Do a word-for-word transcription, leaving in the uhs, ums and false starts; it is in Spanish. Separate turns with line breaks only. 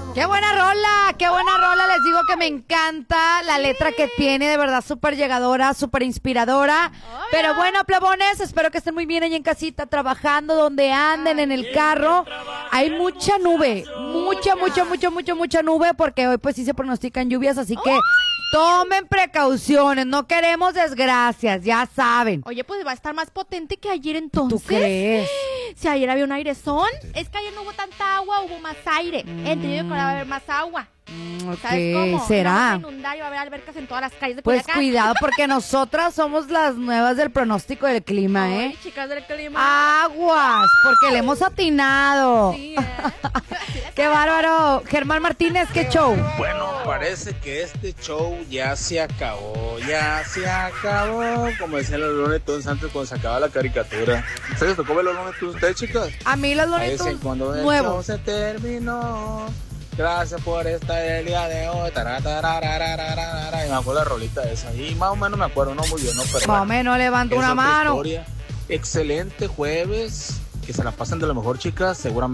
Qué buena rola, qué buena rola, les digo que me encanta la letra que tiene, de verdad súper llegadora, súper inspiradora. Pero bueno, plebones, espero que estén muy bien ahí en casita, trabajando, donde anden, en el carro. Hay mucha nube, mucha, mucha, mucha, mucha, mucha nube, porque hoy pues sí se pronostican lluvias, así que tomen precauciones, no queremos desgracias, ya saben.
Oye, pues va a estar más potente que ayer entonces.
¿Tú crees?
Si ayer había un airezón, es que ayer no hubo tanta agua, hubo más aire.
Mm.
Entendido que ahora va a haber más agua.
Mm,
¿Sabes
ok,
cómo?
¿será?
No va a inundar y va a haber albercas en todas las calles de
Pues
Culiacán.
cuidado, porque nosotras somos las nuevas del pronóstico del clima,
Ay,
¿eh?
chicas del clima.
Aguas, porque le hemos atinado.
Sí, ¿eh?
Qué bárbaro. Germán Martínez, qué show.
Bueno, parece que este show ya se acabó, ya se acabó. Como decían los Looney Tunes antes cuando se acababa la caricatura. ¿Se les tocó ver los Looney Tunes ustedes, chicas?
A mí los
Ahí
Looney
dicen,
Tunes
cuando el
nuevos.
show se terminó. Gracias por estar el día de hoy. Tararararararara. Y me acuerdo la rolita esa. Y más o menos me acuerdo, no muy bien, ¿no? Pero
Más o menos levanto
es
una
otra
mano.
historia. Excelente jueves. Que se la pasen de lo mejor, chicas. Seguramente.